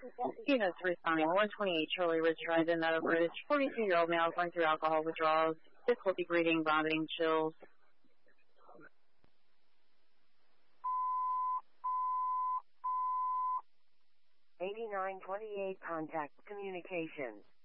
Units responding 128 Charlie Ridge Drive in Meadow Bridge. 42-year-old male going through alcohol withdrawals. Difficulty breathing, vomiting, chills. 8928 contact communications.